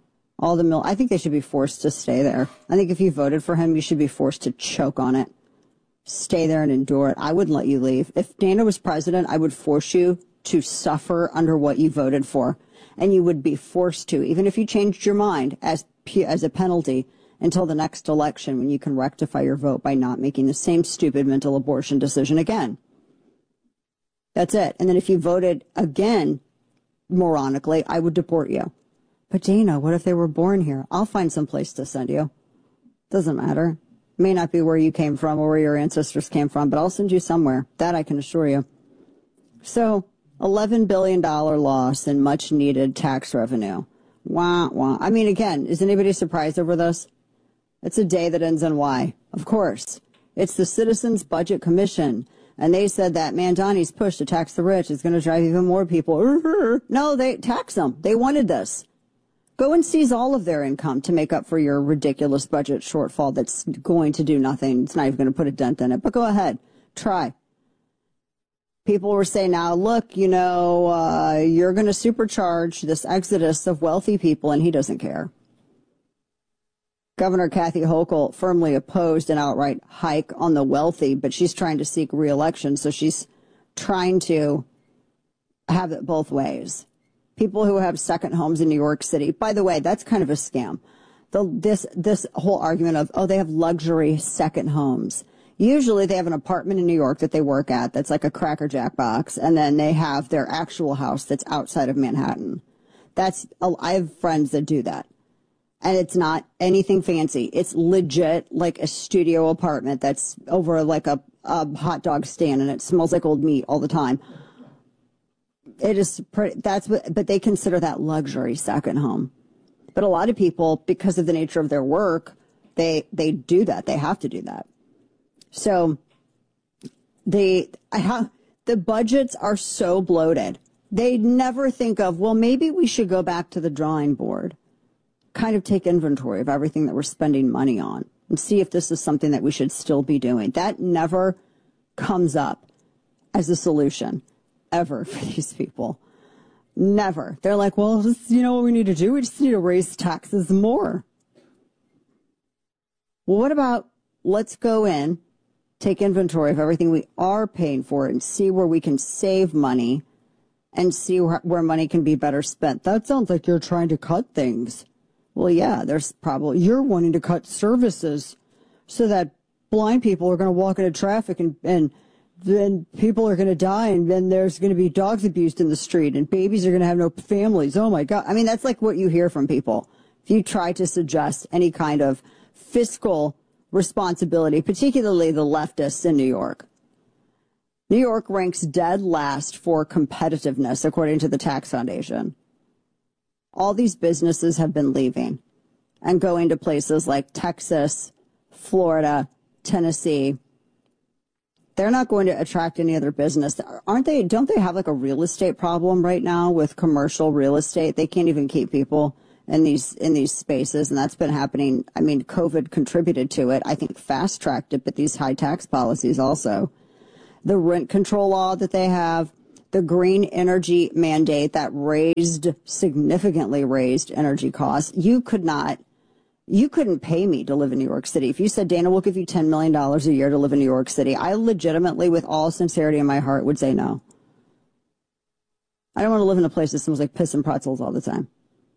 I think they should be forced to stay there. I think if you voted for him, you should be forced to choke on it. Stay there and endure it. I wouldn't let you leave. If Dana was president, I would force you to suffer under what you voted for. And you would be forced to, even if you changed your mind as a penalty until the next election when you can rectify your vote by not making the same stupid mental abortion decision again. That's it. And then if you voted again, moronically, I would deport you. But Dana, what if they were born here? I'll find some place to send you. Doesn't matter. May not be where you came from or where your ancestors came from, but I'll send you somewhere. That I can assure you. So, $11 billion loss in much needed tax revenue. Wah, wah. I mean, again, is anybody surprised over this? It's a day that ends in Y. Of course. It's the Citizens Budget Commission. And they said that Mandani's push to tax the rich is going to drive even more people. No, they tax them. They wanted this. Go and seize all of their income to make up for your ridiculous budget shortfall that's going to do nothing. It's not even going to put a dent in it. But go ahead. Try. People were saying, now, look, you're going to supercharge this exodus of wealthy people, and he doesn't care. Governor Kathy Hochul firmly opposed an outright hike on the wealthy, but she's trying to seek re-election, so she's trying to have it both ways. People who have second homes in New York City. By the way, that's kind of a scam. This whole argument of, they have luxury second homes. Usually they have an apartment in New York that they work at that's like a Cracker Jack box, and then they have their actual house that's outside of Manhattan. I have friends that do that. And it's not anything fancy. It's legit like a studio apartment that's over like a hot dog stand, and it smells like old meat all the time. It is but they consider that luxury second home. But a lot of people, because of the nature of their work, they do that. They have to do that. So the budgets are so bloated. They never think of, well, maybe we should go back to the drawing board, kind of take inventory of everything that we're spending money on and see if this is something that we should still be doing. That never comes up as a solution. Ever for these people. Never. They're like, well, what we need to do? We just need to raise taxes more. Well, what about let's go in, take inventory of everything we are paying for and see where we can save money and see where money can be better spent. That sounds like you're trying to cut things. Well, yeah, you're wanting to cut services so that blind people are going to walk into traffic and then people are going to die, and then there's going to be dogs abused in the street, and babies are going to have no families. Oh, my God. I mean, that's like what you hear from people. If you try to suggest any kind of fiscal responsibility, particularly the leftists in New York. New York ranks dead last for competitiveness, according to the Tax Foundation. All these businesses have been leaving and going to places like Texas, Florida, Tennessee. They're not going to attract any other business. Aren't they? Don't they have like a real estate problem right now with commercial real estate? They can't even keep people in these spaces, and that's been happening. I mean, COVID contributed to it. I think fast-tracked it, but these high tax policies also. The rent control law that they have, the green energy mandate that significantly raised energy costs. You couldn't pay me to live in New York City. If you said, Dana, we'll give you $10 million a year to live in New York City, I legitimately, with all sincerity in my heart, would say no. I don't want to live in a place that smells like piss and pretzels all the time.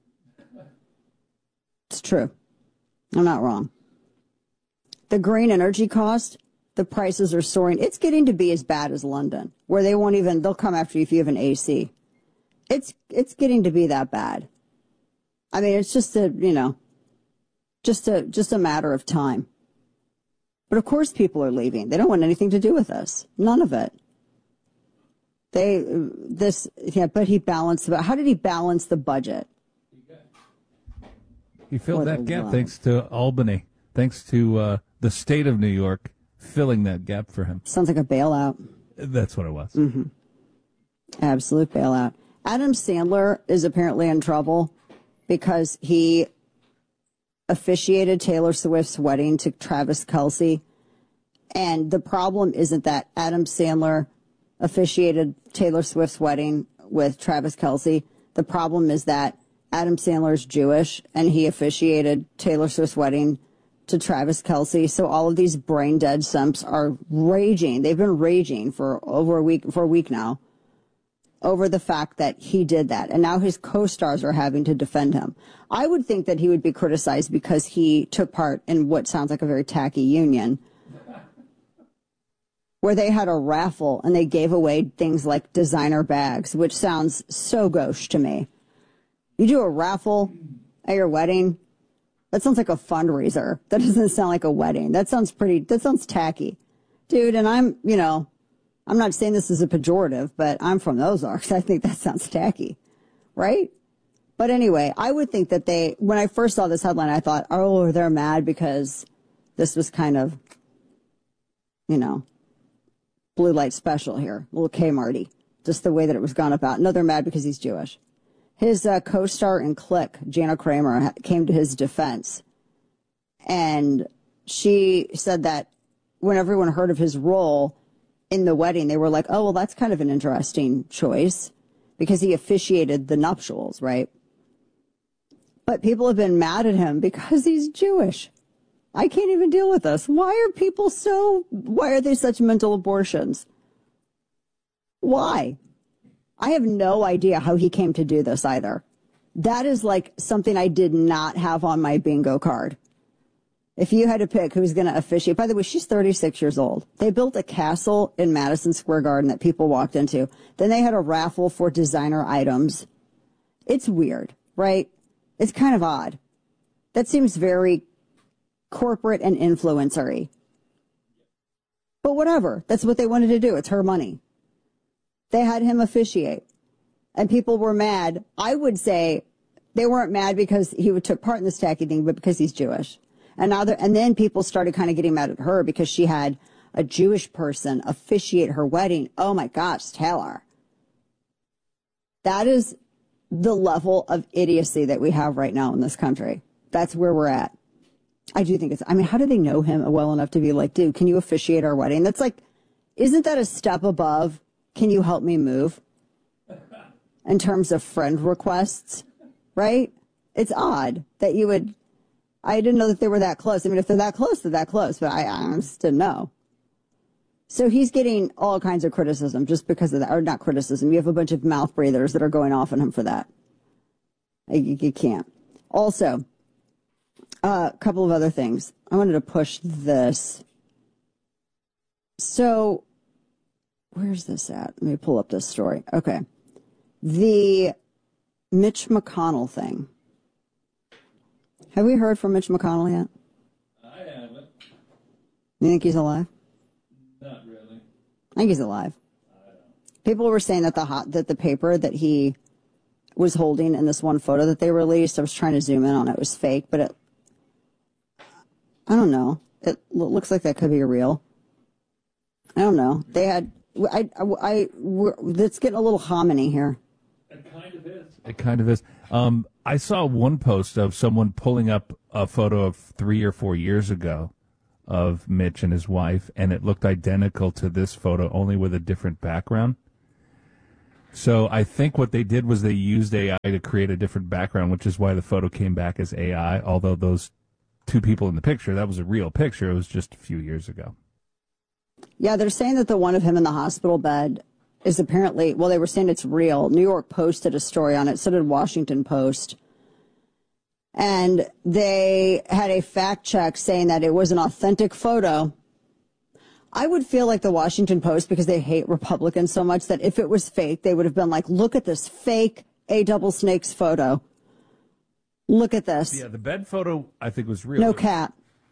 It's true. I'm not wrong. The green energy cost, the prices are soaring. It's getting to be as bad as London, where they'll come after you if you have an AC. It's getting to be that bad. I mean, it's just a matter of time. But of course people are leaving. They don't want anything to do with us. None of it. But he balanced, how did he balance the budget?
He filled that gap thanks to Albany, thanks to the state of New York filling that gap for him.
Sounds like a bailout.
That's what it was.
Mm-hmm. Absolute bailout. Adam Sandler is apparently in trouble because he officiated Taylor Swift's wedding to Travis Kelce. And the problem isn't that Adam Sandler officiated Taylor Swift's wedding with Travis Kelce. The problem is that Adam Sandler's Jewish, and he officiated Taylor Swift's wedding to Travis Kelce. So all of these brain dead simps are raging. They've been raging for a week now, over the fact that he did that. And now his co-stars are having to defend him. I would think that he would be criticized because he took part in what sounds like a very tacky union, where they had a raffle and they gave away things like designer bags, which sounds so gauche to me. You do a raffle at your wedding? That sounds like a fundraiser. That doesn't sound like a wedding. That sounds tacky. Dude, and I'm not saying this is a pejorative, but I'm from those Ozarks. I think that sounds tacky, right? But anyway, I would think that when I first saw this headline, I thought, oh, they're mad because this was kind of, blue light special here, a little Kmarty, just the way that it was gone about. No, they're mad because he's Jewish. His co-star in Click, Jana Kramer, came to his defense. And she said that when everyone heard of his role in the wedding, they were like, oh, well, that's kind of an interesting choice because he officiated the nuptials, right? But people have been mad at him because he's Jewish. I can't even deal with this. Why are they such mental abortions? Why? I have no idea how he came to do this either. That is like something I did not have on my bingo card. If you had to pick who's going to officiate, by the way, she's 36 years old. They built a castle in Madison Square Garden that people walked into. Then they had a raffle for designer items. It's weird, right? It's kind of odd. That seems very corporate and influencer-y. But whatever. That's what they wanted to do. It's her money. They had him officiate. And people were mad. I would say they weren't mad because he took part in this tacky thing, but because he's Jewish. And then people started kind of getting mad at her because she had a Jewish person officiate her wedding. Oh my gosh, Taylor. That is the level of idiocy that we have right now in this country. That's where we're at. I do think how do they know him well enough to be like, dude, can you officiate our wedding? That's like, isn't that a step above? Can you help me move? In terms of friend requests, right? It's odd that you would. I didn't know that they were that close. I mean, if they're that close, they're that close, but I just didn't know. So he's getting all kinds of criticism just because of that, or not criticism. You have a bunch of mouth breathers that are going off on him for that. You can't. Also, a couple of other things. I wanted to push this. So where's this at? Let me pull up this story. Okay. The Mitch McConnell thing. Have we heard from Mitch McConnell yet?
I haven't.
You think he's alive?
Not really.
I think he's alive. People were saying that the paper that he was holding in this one photo that they released, I was trying to zoom in on it, was fake, but I don't know. It looks like that could be real. I don't know. They had, it's getting a little hominy here.
It kind of is. I saw one post of someone pulling up a photo of 3 or 4 years ago of Mitch and his wife, and it looked identical to this photo, only with a different background. So I think what they did was they used AI to create a different background, which is why the photo came back as AI, although those two people in the picture, that was a real picture. It was just a few years ago.
Yeah, they're saying that the one of him in the hospital bed is apparently, well, they were saying it's real. New York Post did a story on it, so did Washington Post. And they had a fact check saying that it was an authentic photo. I would feel like the Washington Post, because they hate Republicans so much, that if it was fake, they would have been like, look at this fake A-double snakes photo. Look at this.
Yeah, the bed photo, I think, was real.
No cat.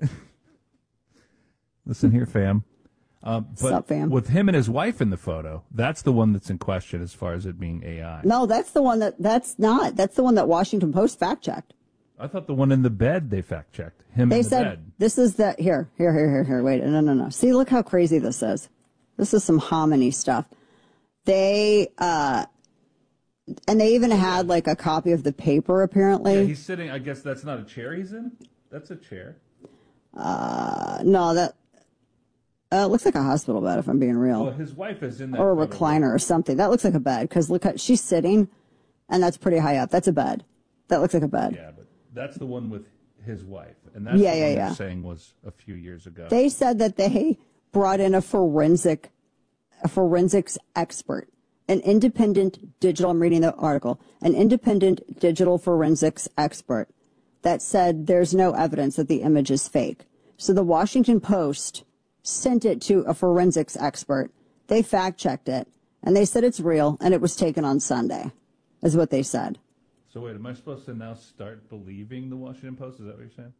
Listen here, fam.
What's up, fam?
With him and his wife in the photo, that's the one that's in question as far as it being AI.
No, that's the one that's not. That's the one that Washington Post fact-checked.
I thought the one in the bed they fact-checked.
They said, this is the, here. Wait, no. See, look how crazy this is. This is some hominy stuff. They, and they even had like a copy of the paper, apparently.
Yeah, he's sitting, I guess that's not a chair he's in? That's a chair.
No, that, looks like a hospital bed, if I'm being real.
Well, his wife is in that.
Or a recliner or something. That looks like a bed, because look at, she's sitting, and that's pretty high up. That's a bed. That looks like a bed.
Yeah, but that's the one with his wife. And that's the one they're saying was a few years ago.
They said that they brought in a forensics expert, an independent digital, I'm reading the article, an independent digital forensics expert that said there's no evidence that the image is fake. So the Washington Post sent it to a forensics expert. They fact-checked it, and they said it's real, and it was taken on Sunday, is what they said.
So wait, am I supposed to now start believing the Washington Post? Is that what you're saying?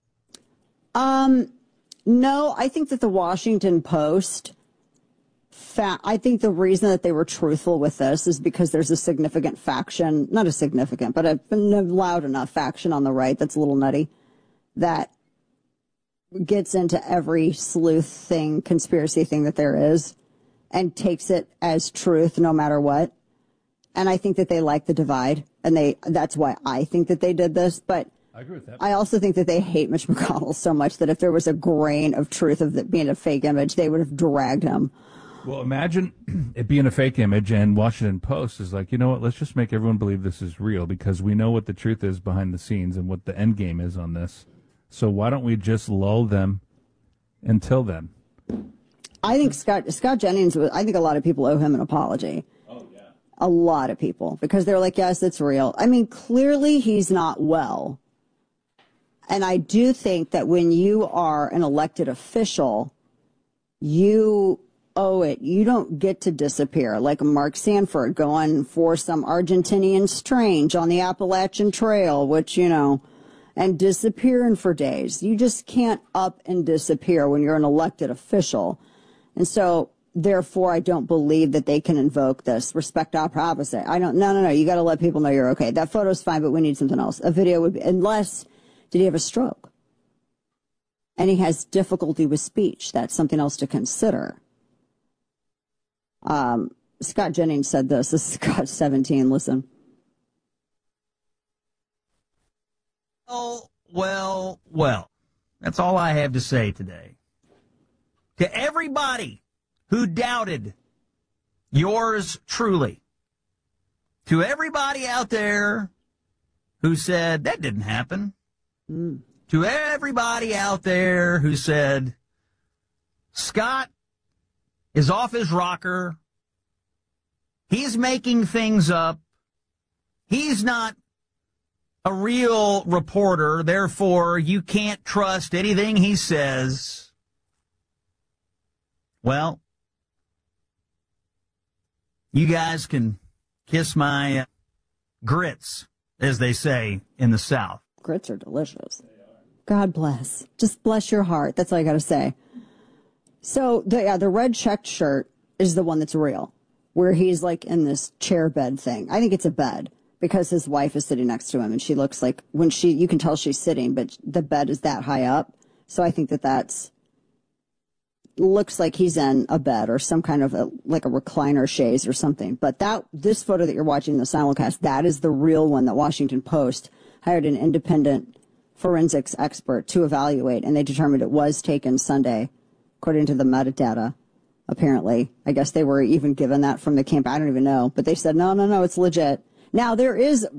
No, I think that the Washington Post, I think the reason that they were truthful with this is because there's a significant faction, not a significant, but a loud enough faction on the right that's a little nutty, that gets into every sleuth thing, conspiracy thing that there is, and takes it as truth no matter what. And I think that they like the divide, and that's why I think that they did this. But
I agree with that.
I also think that they hate Mitch McConnell so much that if there was a grain of truth of it being a fake image, they would have dragged him.
Well, imagine it being a fake image, and Washington Post is like, you know what, let's just make everyone believe this is real, because we know what the truth is behind the scenes and what the end game is on this. So why don't we just lull them until then?
I think Scott Jennings, I think a lot of people owe him an apology.
Oh, yeah.
A lot of people, because they're like, yes, it's real. I mean, clearly he's not well. And I do think that when you are an elected official, you owe it. You don't get to disappear like Mark Sanford going for some Argentinian strange on the Appalachian Trail, which, and disappearing for days. You just can't up and disappear when you're an elected official. And so, therefore, I don't believe that they can invoke this respect opposite. No. You got to let people know you're okay. That photo's fine, but we need something else. A video would be, unless, did he have a stroke? And he has difficulty with speech. That's something else to consider. Scott Jennings said this. This is Scott 17. Listen.
Well. That's all I have to say today. To everybody who doubted yours truly, to everybody out there who said that didn't happen, to everybody out there who said Scott is off his rocker, he's making things up, he's not a real reporter, therefore you can't trust anything he says. Well, You guys can kiss my grits, as they say in the South.
Grits are delicious. God bless. Just bless your heart. That's all I got to say. So, the red checked shirt is the one that's real, where he's like in this chair bed thing. I think it's a bed because his wife is sitting next to him, and she looks like you can tell she's sitting, but the bed is that high up. So I think that's looks like he's in a bed or some kind of like a recliner chaise or something. But this photo that you're watching in the simulcast, that is the real one that Washington Post hired an independent forensics expert to evaluate, and they determined it was taken Sunday, according to the metadata. Apparently, I guess they were even given that from the camp. I don't even know, but they said no, it's legit. Now there is